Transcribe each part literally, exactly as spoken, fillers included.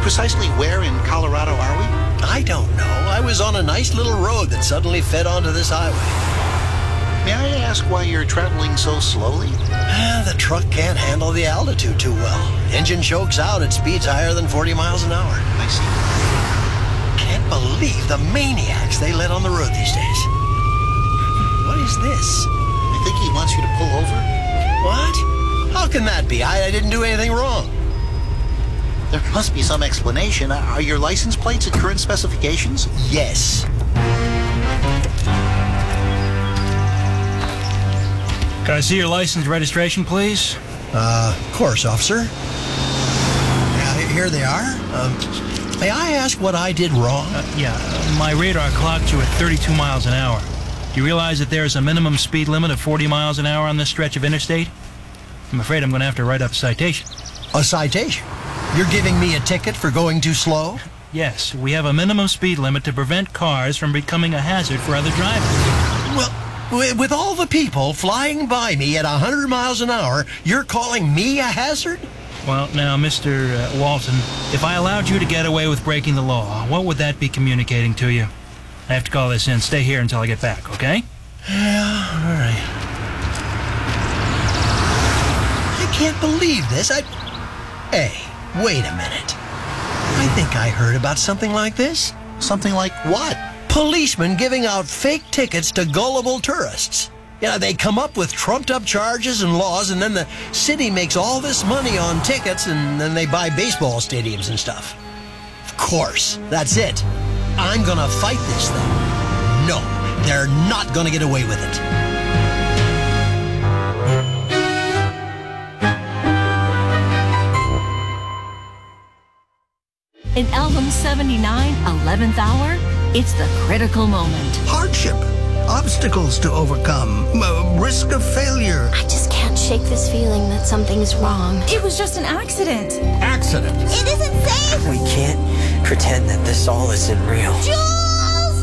Precisely where in Colorado are we? I don't know. I was on a nice little road that suddenly fed onto this highway. May I ask why you're traveling so slowly? Ah, the truck can't handle the altitude too well. Engine chokes out at speeds higher than forty miles an hour. I see. Can't believe the maniacs they let on the road these days. What is this? I think he wants you to pull over. What? How can that be? I, I didn't do anything wrong. There must be some explanation. Are your license plates at current specifications? Yes. Can I see your license registration, please? Uh, of course, officer. Yeah, here they are. Um, may I ask what I did wrong? Uh, yeah, uh, my radar clocked you at thirty-two miles an hour. Do you realize that there's a minimum speed limit of forty miles an hour on this stretch of interstate? I'm afraid I'm going to have to write up a citation. A citation? You're giving me a ticket for going too slow? Yes, we have a minimum speed limit to prevent cars from becoming a hazard for other drivers. Well, wi- with all the people flying by me at one hundred miles an hour, you're calling me a hazard? Well, now, Mister Uh, Walton, if I allowed you to get away with breaking the law, what would that be communicating to you? I have to call this in. Stay here until I get back, okay? Yeah, all right. I can't believe this. I... Hey, wait a minute. I think I heard about something like this. Something like what? Policemen giving out fake tickets to gullible tourists. You know, they come up with trumped-up charges and laws, and then the city makes all this money on tickets, and then they buy baseball stadiums and stuff. Of course, that's it. I'm gonna fight this thing. No, they're not gonna get away with it. In Album seventy-nine, eleventh Hour, it's the critical moment. Hardship, obstacles to overcome, uh, risk of failure. I just can't shake this feeling that something's wrong. It was just an accident. Accident. It isn't safe! We can't pretend that this all isn't real. Jules!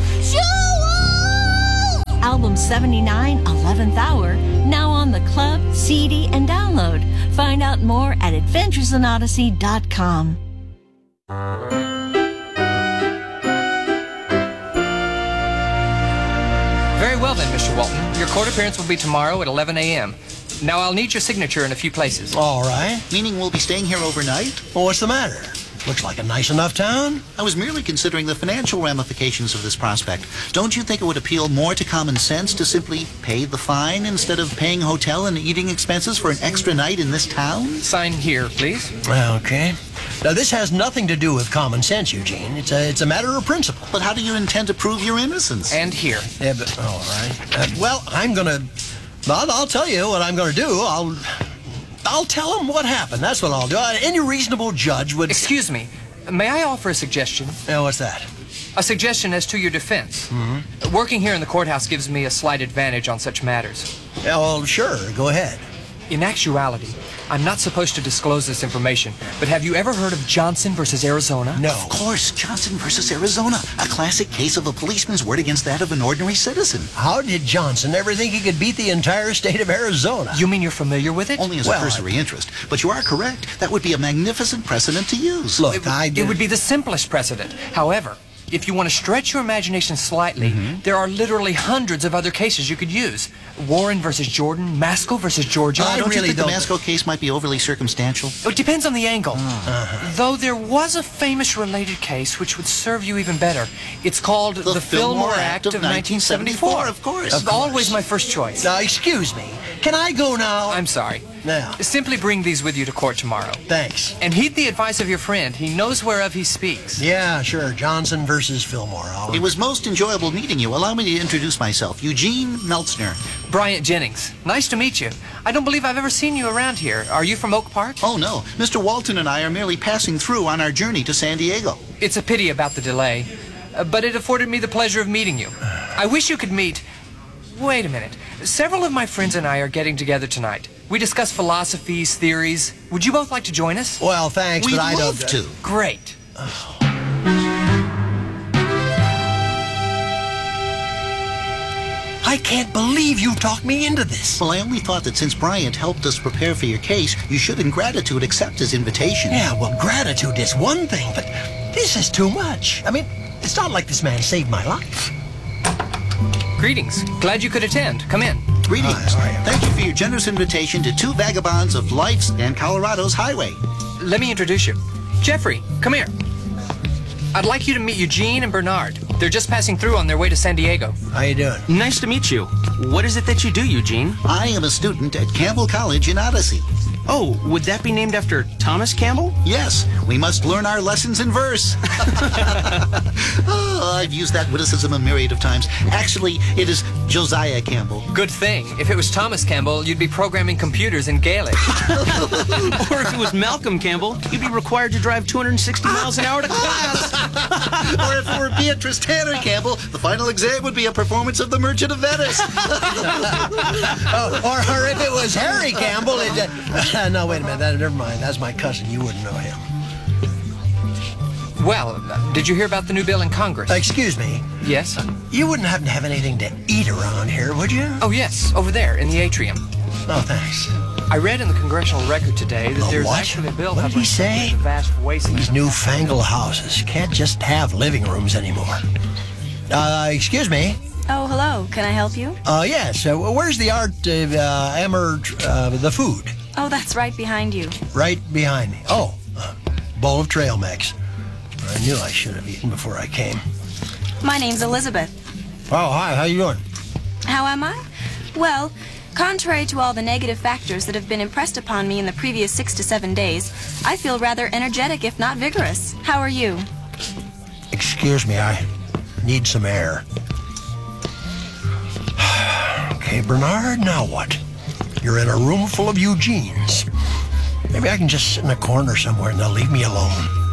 Jules! Album seventy-nine, eleventh Hour, now on the club, C D, and download. Find out more at adventures in odyssey dot com. Very well then, Mister Walton. Your court appearance will be tomorrow at eleven a m Now, I'll need your signature in a few places. All right. Meaning we'll be staying here overnight? Well, what's the matter? Looks like a nice enough town. I was merely considering the financial ramifications of this prospect. Don't you think it would appeal more to common sense to simply pay the fine instead of paying hotel and eating expenses for an extra night in this town? Sign here, please. Okay. Now, this has nothing to do with common sense, Eugene. It's a, it's a matter of principle. But how do you intend to prove your innocence? And here. Yeah, but, all right. Uh, well, I'm gonna... I'll, I'll tell you what I'm gonna do. I'll... I'll tell him what happened. That's what I'll do. Uh, any reasonable judge would... Excuse me. May I offer a suggestion? Yeah, what's that? A suggestion as to your defense. Mm-hmm. Working here in the courthouse gives me a slight advantage on such matters. Yeah, well, sure. Go ahead. In actuality, I'm not supposed to disclose this information, but have you ever heard of Johnson versus Arizona? No. Of course, Johnson versus Arizona. A classic case of a policeman's word against that of an ordinary citizen. How did Johnson ever think he could beat the entire state of Arizona? You mean you're familiar with it? Only as Well, a cursory interest. But you are correct. That would be a magnificent precedent to use. Look, It, I it did... would be the simplest precedent. However, if you want to stretch your imagination slightly, Mm-hmm. there are literally hundreds of other cases you could use. Warren versus Jordan, Masco versus Georgia. I Uh, don't really you think don't- the Masco case might be overly circumstantial? It depends on the angle. Uh-huh. Though there was a famous related case which would serve you even better. It's called the, Fillmore Act of nineteen seventy-four. Of course. It's always my first choice. Now, excuse me. Can I go now? I'm sorry. Now, Simply bring these with you to court tomorrow. thanks. And heed the advice of your friend. He knows whereof he speaks. Yeah, sure. Johnson versus Fillmore. I'll... It was most enjoyable meeting you. Allow me to introduce myself. Eugene Meltzner. Bryant Jennings. Nice to meet you. I don't believe I've ever seen you around here. Are you from Oak Park? Oh, no. Mister Walton and I are merely passing through on our journey to San Diego. It's a pity about the delay, uh, but it afforded me the pleasure of meeting you. I wish you could meet... Wait a minute. Several of my friends and I are getting together tonight. We discuss philosophies, theories. Would you both like to join us? Well, thanks, We'd but I love don't... to. Great. I can't believe you talked me into this. Well, I only thought that since Bryant helped us prepare for your case, you should in gratitude accept his invitation. Yeah, well, gratitude is one thing, but this is too much. I mean, it's not like this man saved my life. Greetings. Glad you could attend. Come in. Greetings. Hi, how are you? Thank you for your generous invitation to two vagabonds of life's and Colorado's highway. Let me introduce you. Jeffrey, come here. I'd like you to meet Eugene and Bernard. They're just passing through on their way to San Diego. How you doing? Nice to meet you. What is it that you do, Eugene? I am a student at Campbell College in Odyssey. Oh, would that be named after Thomas Campbell? Yes, we must learn our lessons in verse. Oh, I've used that witticism a myriad of times. Actually, it is Josiah Campbell. Good thing. If it was Thomas Campbell, you'd be programming computers in Gaelic. Or if it was Malcolm Campbell, you'd be required to drive two hundred sixty miles an hour to class. Or if it were Beatrice Tanner Campbell, the final exam would be a performance of The Merchant of Venice. Oh, or, or if it was Harry Campbell, it... Uh, no, wait a minute. That, never mind. That's my cousin. You wouldn't know him. Well, did you hear about the new bill in Congress? Uh, excuse me. Yes? You wouldn't happen to have anything to eat around here, would you? Oh, yes. Over there in the atrium. Oh, thanks. I read in the congressional record today that A there's what? actually a bill What did he hovering say? over the vast wasteland. These newfangled houses can't just have living rooms anymore. Uh, excuse me. Oh, hello. Can I help you? Uh, yes. Uh, where's the art of uh, Emmer, uh, the food? Oh, that's right behind you. Right behind me. Oh, a bowl of trail mix. I knew I should have eaten before I came. My name's Elizabeth. Oh, hi. How you doing? How am I? Well, contrary to all the negative factors that have been impressed upon me in the previous six to seven days, I feel rather energetic, if not vigorous. How are you? Excuse me. I need some air. Okay, Bernard, now what? You're in a room full of Eugenes. Maybe I can just sit in a corner somewhere and they'll leave me alone.